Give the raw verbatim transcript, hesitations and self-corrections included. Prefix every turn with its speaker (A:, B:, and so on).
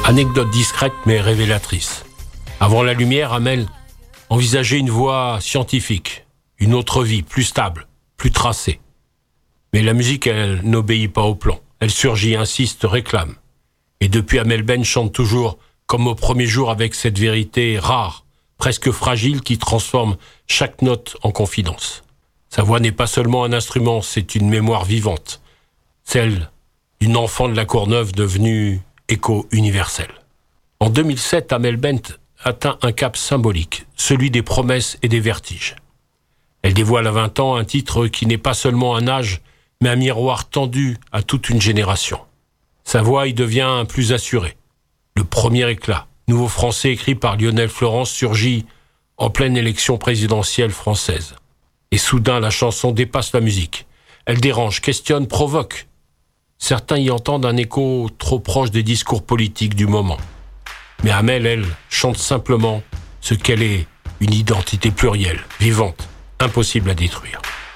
A: Anecdote discrète mais révélatrice. Avant la lumière, Hamel envisageait une voie scientifique, une autre vie, plus stable, plus tracée. Mais la musique, elle n'obéit pas au plan. Elle surgit, insiste, réclame. Et depuis, Hamel Ben chante toujours comme au premier jour avec cette vérité rare, presque fragile, qui transforme chaque note en confidence. Sa voix n'est pas seulement un instrument, c'est une mémoire vivante, celle d'une enfant de la Courneuve devenue écho universel. En deux mille sept, Hamel Bent atteint un cap symbolique, celui des promesses et des vertiges. Elle dévoile à vingt ans un titre qui n'est pas seulement un âge, mais un miroir tendu à toute une génération. Sa voix y devient plus assurée. Le premier éclat, nouveau français écrit par Lionel Florence, surgit en pleine élection présidentielle française. Et soudain, la chanson dépasse la musique. Elle dérange, questionne, provoque. Certains y entendent un écho trop proche des discours politiques du moment. Mais Hamel, elle, chante simplement ce qu'elle est, une identité plurielle, vivante, impossible à détruire.